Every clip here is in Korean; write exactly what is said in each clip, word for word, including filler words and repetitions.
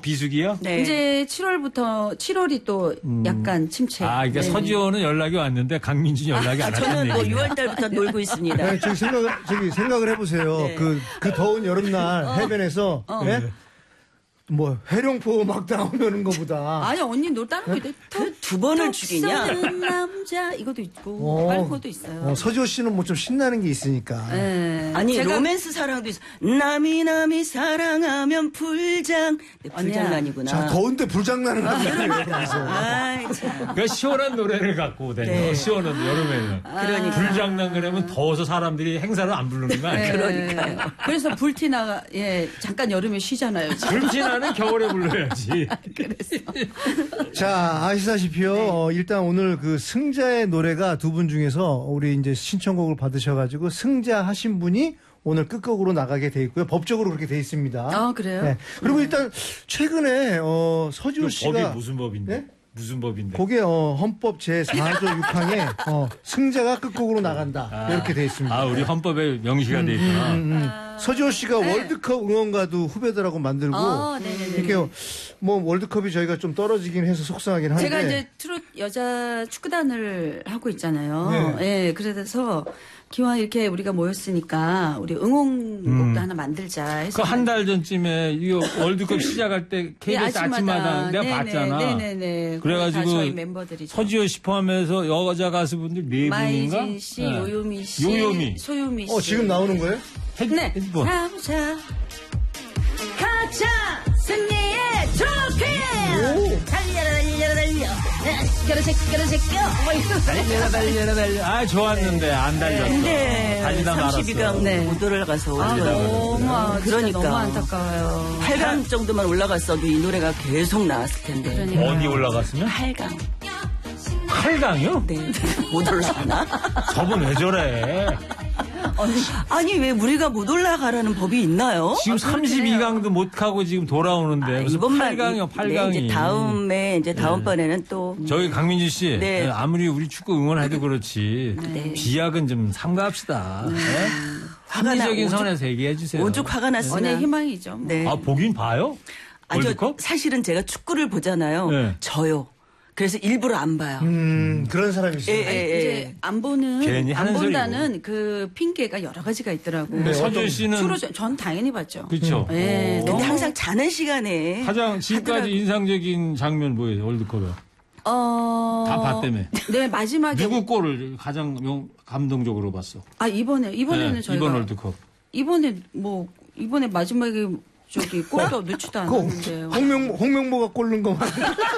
비수기요? 네. 이제 칠월부터 칠월이 또 약간 침체. 아, 그러니까 네. 서지호는 연락이 왔는데 강민준 연락이 안 왔다는 저는 뭐 얘기예요. 유월 달부터 놀고 있습니다. 네, 저기 생각을, 저기 생각을 해보세요. 네. 그, 그 더운 여름날 해변에서, 예? 뭐, 해룡포 막 나오는 것보다. 아니 언니 놀다는 게 두 번을 죽이냐? 남자 이것도 있고 어. 다른 것도 있어요. 어, 서지호 씨는 뭐 좀 신나는 게 있으니까. 네. 아니 제가 로맨스 사랑도 있어. 남이 남이 사랑하면 불장. 네, 불장난이구나. 자, 더운데 불장난을 하는 거예요. 아이 참. 그러니까 시원한 노래를 갖고 다녀. 네. 시원한 여름에는. 그러니까. 불장난 그러면 더워서 사람들이 행사를 안 부르는 거 아니에요? 그러니까요. 그래서 불티나 예 잠깐 여름에 쉬잖아요. 지금. 불티나는 겨울에 불러야지. 자, 아시다시피요. 어, 일단 오늘 그 승자의 노래가 두 분 중에서 우리 이제 신청곡을 받으셔가지고 승자 하신 분이 오늘 끝곡으로 나가게 돼 있고요. 법적으로 그렇게 돼 있습니다. 아 그래요? 네. 그리고 일단 최근에 어, 서지호 씨가 법이 무슨 법인데? 네? 무슨 법인데? 그게 어, 헌법 제사조 육 항에 어, 승자가 끝곡으로 나간다 아. 이렇게 돼 있습니다. 아, 우리 헌법에 명시가 돼 있구나. 음, 음. 서지호 씨가 월드컵 응원가도 후배들하고 만들고 아, 네네네. 이렇게 뭐 월드컵이 저희가 좀 떨어지긴 해서 속상하긴 한데 제가 이제 트롯 여자 축구단을 하고 있잖아요. 네. 예, 그래서 기왕 이렇게 우리가 모였으니까 우리 응원곡도 음. 하나 만들자 해서. 그 한 달 전쯤에 이 월드컵 시작할 때 케이비에스 아침마당 내가 네네, 봤잖아. 네네네. 그래가지고 다 저희 멤버들이 서지호 씨 포함해서 여자 가수분들 네 분인가? 마이진 씨, 네. 요요미 씨, 요요미. 소유미 씨. 어 지금 나오는 거예요? 해- 네. 뭐. 가보자. 가자 승리의 트로피. 달려라 달려라 달려. 제껴라 제껴라 제껴. 달려라 달려라 달려. 아 좋았는데 안 달렸어. 근데 달리다 말았어. 삼십이 강 네. 못 올라가서 아 너무 아, 그러니까. 너무 안타까워요. 팔 강 정도만 올라갔어도 이 노래가 계속 나왔을 텐데. 그러니까. 어디 올라갔으면? 팔 강. 팔 강이요? 네. 못 올라가나? 저분 왜 저래? 아니 왜 우리가 못 올라가라는 법이 있나요? 지금 삼십이 강도 못 가고 지금 돌아오는데 아, 무슨 이번만 팔 강이요, 팔 강이. 네, 이제 다음에 이제 다음번에는 또 저기 강민주 씨, 네. 아무리 우리 축구 응원해도 그렇지 네. 비약은 좀 삼가합시다. 네? 화가 나- 합리적인 오죽- 선에서 얘기해 주세요. 오죽 화가 났으나. 언의 희망이죠. 뭐. 네. 아 보긴 봐요? 아니, 저 월드컵? 사실은 제가 축구를 보잖아요. 네. 저요. 그래서 일부러 안 봐요. 음 그런 사람이 있어요. 예, 예, 예. 이제 안 보는 괜히 안 하는 본다는 그 핑계가 여러 가지가 있더라고요. 근데 서준 씨는 주로 저- 전 당연히 봤죠. 그렇죠. 네, 근데 너무 항상 자는 시간에 가장 지금까지 하더라고요. 인상적인 장면 뭐예요? 월드컵에 어... 다 봤다며. 네 마지막에 누구 골을 가장 명- 감동적으로 봤어? 아 이번에 이번에는 네, 저희가 이번 월드컵. 이번에 뭐 이번에 마지막에 저기 골도 넣지도 그 않았는데요. 홍명 홍명보가 꼴른 것만.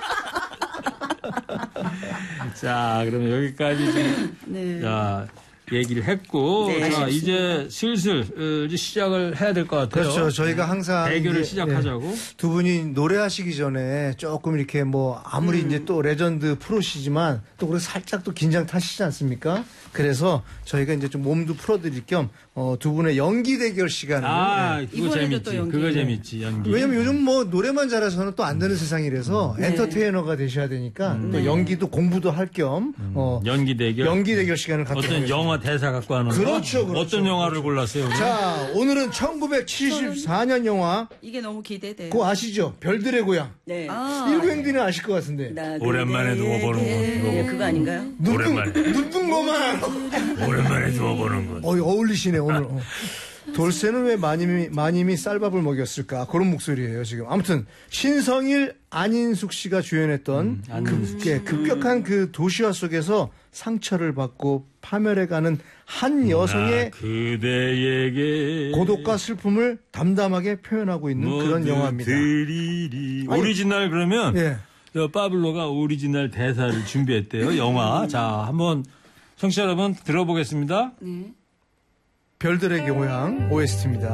자, 그러면 여기까지 좀 네. 자, 얘기를 했고 네. 자, 이제 슬슬 어, 이제 시작을 해야 될 것 같아요. 그렇죠. 저희가 항상 대결을 이제, 시작하자고. 예, 두 분이 노래하시기 전에 조금 이렇게 뭐 아무리 이제 또 레전드 프로시지만 또 그래 살짝 또 긴장 타시지 않습니까? 그래서 저희가 이제 좀 몸도 풀어드릴 겸 어, 두 분의 연기 대결 시간을. 아, 예. 그거 이번에도 재밌지. 또 연기. 그거 재밌지. 연기. 왜냐면 요즘 뭐 노래만 잘해서는 또 안 되는 세상이라서 엔터테이너가 되셔야 되니까 또 연기도 공부도 할 겸 어, 연기 대결. 연기 대결 시간을 갖도록 어떤 하겠습니다. 영화 대사 갖고 하는 거? 그렇죠, 그렇죠. 어떤 영화를 골랐어요? 우리? 자, 오늘은 천구백칠십사 년 영화 이게 너무 기대돼요. 그거 아시죠? 별들의 고향. 네. 아, 일구행디는 아실 것 같은데. 나 오랜만에 그대에게. 누워보는 거. 네, 그거 아닌가요? 오랜만에. 눈뜬 것만 알아. 오랜만에 누워보는 거. 어, 어울리시네 오늘. 어. 돌쇠는 왜 마님이, 마님이 쌀밥을 먹였을까? 그런 목소리예요 지금. 아무튼 신성일, 안인숙 씨가 주연했던 급, 예, 급격한 그 도시화 속에서 상처를 받고 파멸해가는 한 여성의 나 그대에게 고독과 슬픔을 담담하게 표현하고 있는 그런 모두 영화입니다. 드리리. 오리지널 그러면 예. 저 파블로가 오리지널 대사를 준비했대요. 영화. 자, 한번 청취자 여러분 들어보겠습니다. 네. 별들의 고향 오에스티입니다.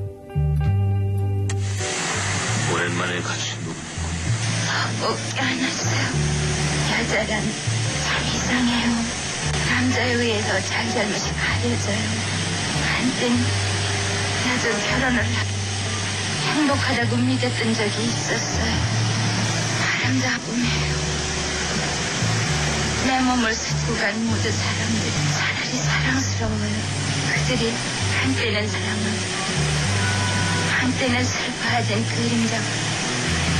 오랜만에 같이 누 꼭 안았어요. 여자란 참 이상해요. 남자에 의해서 잘잘못이 가려져요. 한땐 나도 결혼을 하고 행복하다고 믿었던 적이 있었어요. 바람잡음이에요. 내 몸을 싣고 간 모든 사람들 차라리 사랑스러워요. 그들이 한때는 사랑하고 한때는 슬퍼하던 그림자